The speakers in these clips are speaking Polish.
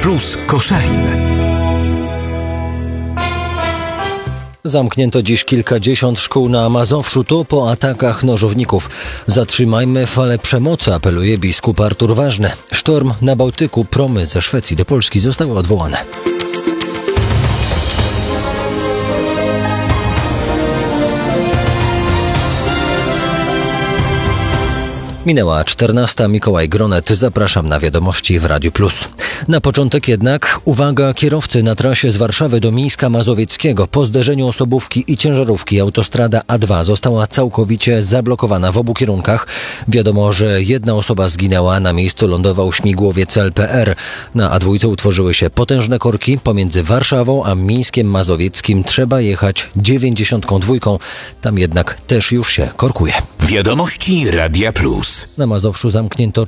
Plus Koszalin. Zamknięto dziś kilkadziesiąt szkół na Mazowszu, to po atakach nożowników. Zatrzymajmy falę przemocy, apeluje biskup Artur Ważny. Sztorm na Bałtyku, promy ze Szwecji do Polski zostały odwołane. Minęła 14. Mikołaj Gronet. Zapraszam na wiadomości w Radiu Plus. Na początek jednak uwaga, kierowcy na trasie z Warszawy do Mińska Mazowieckiego. Po zderzeniu osobówki i ciężarówki autostrada A2 została całkowicie zablokowana w obu kierunkach. Wiadomo, że jedna osoba zginęła, na miejscu lądował śmigłowiec LPR. Na A2 utworzyły się potężne korki. Pomiędzy Warszawą a Mińskiem Mazowieckim trzeba jechać 92. Tam jednak też już się korkuje. Wiadomości Radia Plus. Na Mazowszu zamknięto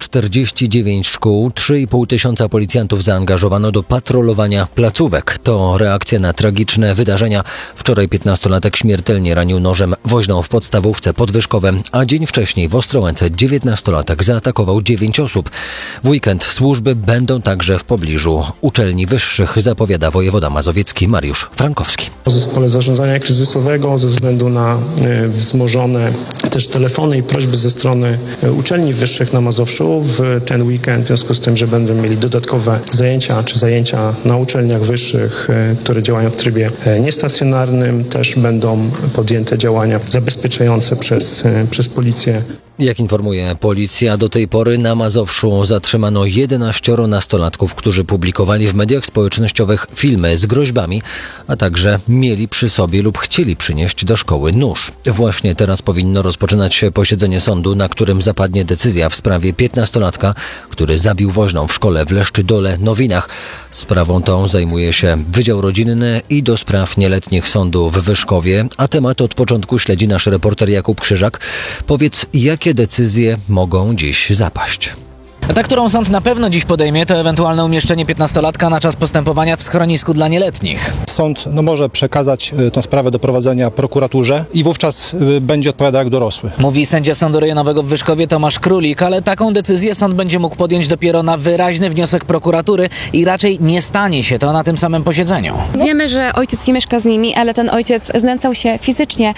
49 szkół, 3,5 tysiąca policjantów zaangażowano do patrolowania placówek. To reakcja na tragiczne wydarzenia. Wczoraj 15-latek śmiertelnie ranił nożem woźną w podstawówce pod Wyszkowem, a dzień wcześniej w Ostrołęce 19-latek zaatakował 9 osób. W weekend służby będą także w pobliżu uczelni wyższych, zapowiada wojewoda mazowiecki Mariusz Frankowski. W zespole zarządzania kryzysowego ze względu na wzmożone też telefony i prośby ze strony uczelni wyższych na Mazowszu w ten weekend, w związku z tym, że będą mieli dodatkowe zajęcia na uczelniach wyższych, które działają w trybie niestacjonarnym, też będą podjęte działania zabezpieczające przez policję. Jak informuje policja, do tej pory na Mazowszu zatrzymano 11 nastolatków, którzy publikowali w mediach społecznościowych filmy z groźbami, a także mieli przy sobie lub chcieli przynieść do szkoły nóż. Właśnie teraz powinno rozpoczynać się posiedzenie sądu, na którym zapadnie decyzja w sprawie 15-latka, który zabił woźną w szkole w Leszczydole Nowinach. Sprawą tą zajmuje się Wydział Rodzinny i do spraw nieletnich sądu w Wyszkowie, a temat od początku śledzi nasz reporter Jakub Krzyżak. Powiedz, jakie decyzje mogą dziś zapaść? Ta, którą sąd na pewno dziś podejmie, to ewentualne umieszczenie 15-latka na czas postępowania w schronisku dla nieletnich. Sąd może przekazać tę sprawę do prowadzenia prokuraturze i wówczas będzie odpowiadał jak dorosły. Mówi sędzia Sądu Rejonowego w Wyszkowie Tomasz Królik, ale taką decyzję sąd będzie mógł podjąć dopiero na wyraźny wniosek prokuratury i raczej nie stanie się to na tym samym posiedzeniu. Wiemy, że ojciec nie mieszka z nimi, ale ten ojciec znęcał się fizycznie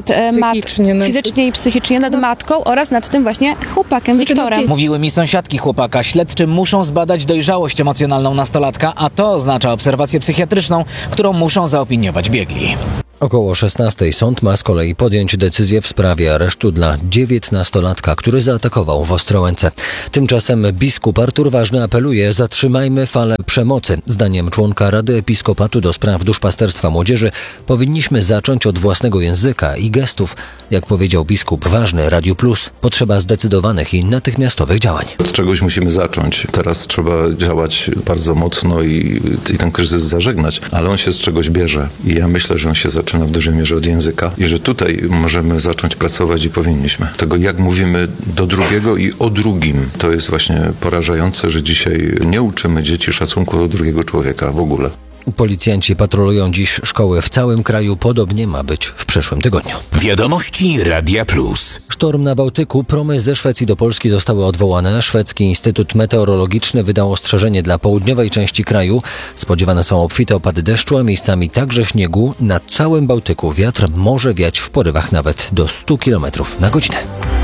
fizycznie i psychicznie nad matką oraz nad tym właśnie chłopakiem Wiktorem. Mówiły mi sąsiadki chłopaka. Śledczy muszą zbadać dojrzałość emocjonalną nastolatka, a to oznacza obserwację psychiatryczną, którą muszą zaopiniować biegli. Około 16 sąd ma z kolei podjąć decyzję w sprawie aresztu dla 19-latka, który zaatakował w Ostrołęce. Tymczasem biskup Artur Ważny apeluje: zatrzymajmy falę przemocy. Zdaniem członka Rady Episkopatu do spraw duszpasterstwa młodzieży powinniśmy zacząć od własnego języka i gestów. Jak powiedział biskup Ważny Radiu Plus, potrzeba zdecydowanych i natychmiastowych działań. Od czegoś musimy zacząć. Teraz trzeba działać bardzo mocno i ten kryzys zażegnać, ale on się z czegoś bierze i ja myślę, że on się zaczyna w dużej mierze od języka i że tutaj możemy zacząć pracować i powinniśmy. Tego, jak mówimy do drugiego i o drugim, to jest właśnie porażające, że dzisiaj nie uczymy dzieci szacunku do drugiego człowieka w ogóle. Policjanci patrolują dziś szkoły w całym kraju. Podobnie ma być w przyszłym tygodniu. Wiadomości Radia Plus. Sztorm na Bałtyku. Promy ze Szwecji do Polski zostały odwołane. Szwedzki Instytut Meteorologiczny wydał ostrzeżenie dla południowej części kraju. Spodziewane są obfite opady deszczu, a miejscami także śniegu. Na całym Bałtyku wiatr może wiać w porywach nawet do 100 km na godzinę.